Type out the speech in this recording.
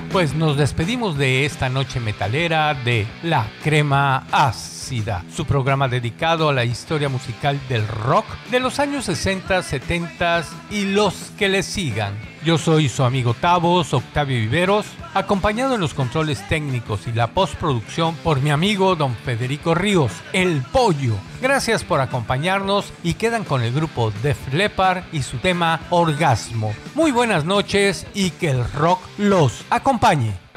Pues nos despedimos de esta noche metalera de La Crema Ácida, su programa dedicado a la historia musical del rock de los años 60, 70 y los que le sigan. Yo soy su amigo Tavos, Octavio Viveros, acompañado en los controles técnicos y la postproducción por mi amigo don Federico Ríos, el Pollo. Gracias por acompañarnos y quedan con el grupo Def Leppard y su tema Orgasmo. Muy buenas noches y que el rock los acompañe.